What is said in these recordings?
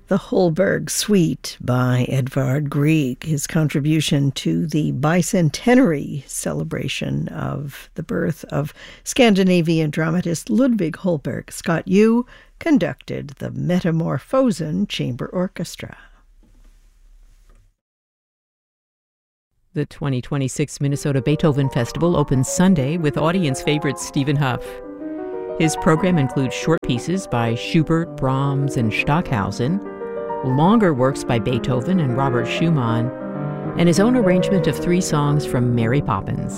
The Holberg Suite by Edvard Grieg, his contribution to the bicentenary celebration of the birth of Scandinavian dramatist Ludvig Holberg. Scott Yu conducted the Metamorphosen Chamber Orchestra. The 2026 Minnesota Beethoven Festival opens Sunday with audience favorite Stephen Hough. His program includes short pieces by Schubert, Brahms, and Stockhausen, longer works by Beethoven and Robert Schumann, and his own arrangement of 3 songs from Mary Poppins.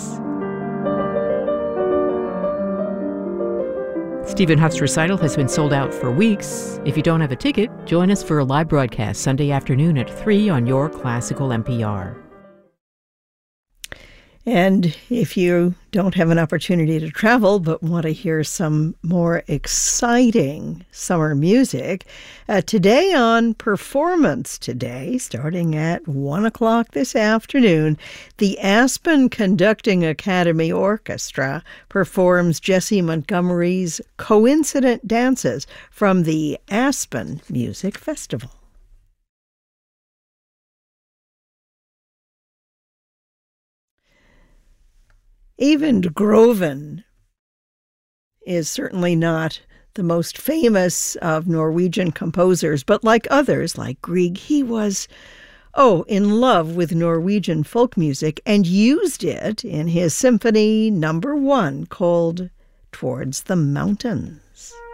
Stephen Hough's recital has been sold out for weeks. If you don't have a ticket, join us for a live broadcast Sunday afternoon at 3 on your classical NPR. And if you don't have an opportunity to travel but want to hear some more exciting summer music, today on Performance Today, starting at 1 o'clock this afternoon, the Aspen Conducting Academy Orchestra performs Jessie Montgomery's Coincident Dances from the Aspen Music Festival. Eyvind Groven is certainly not the most famous of Norwegian composers, but like others, like Grieg, he was, in love with Norwegian folk music and used it in his Symphony No. 1 called Towards the Mountains.